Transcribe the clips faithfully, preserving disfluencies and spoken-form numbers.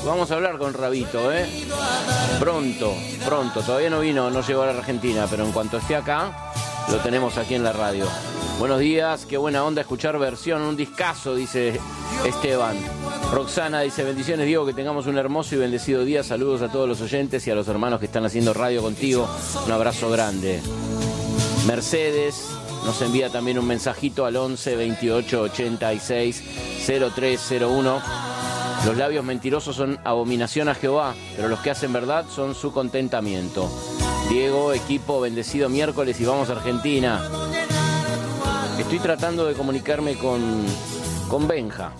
vamos a hablar con Rabito, ¿eh? Pronto, pronto. Todavía no vino, no llegó a la Argentina, pero en cuanto esté acá, lo tenemos aquí en la radio. Buenos días, qué buena onda escuchar versión, un discazo, dice Esteban. Roxana dice, bendiciones Diego, que tengamos un hermoso y bendecido día. Saludos a todos los oyentes y a los hermanos que están haciendo radio contigo. Un abrazo grande. Mercedes nos envía también un mensajito al once veintiocho ochenta y seis cero tres cero uno. Los labios mentirosos son abominación a Jehová, pero los que hacen verdad son su contentamiento. Diego, equipo, bendecido miércoles y vamos a Argentina. Estoy tratando de comunicarme con, con Benja.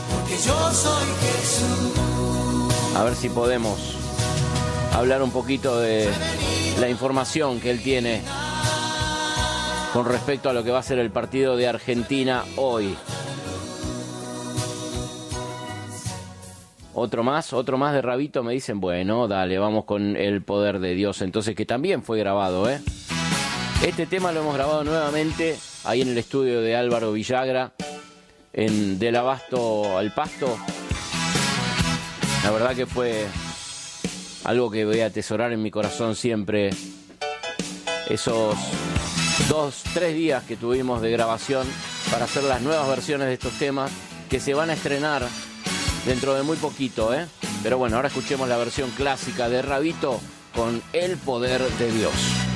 A ver si podemos hablar un poquito de la información que él tiene con respecto a lo que va a ser el partido de Argentina hoy. Otro más, otro más de Rabito, me dicen, bueno, dale, vamos con el poder de Dios, entonces, que también fue grabado, ¿eh? Este tema lo hemos grabado nuevamente ahí en el estudio de Álvaro Villagra, en Del Abasto al Pasto. La verdad que fue algo que voy a atesorar en mi corazón siempre, esos dos, tres días que tuvimos de grabación para hacer las nuevas versiones de estos temas que se van a estrenar dentro de muy poquito, ¿eh? Pero bueno, ahora escuchemos la versión clásica de Rabito con El Poder de Dios.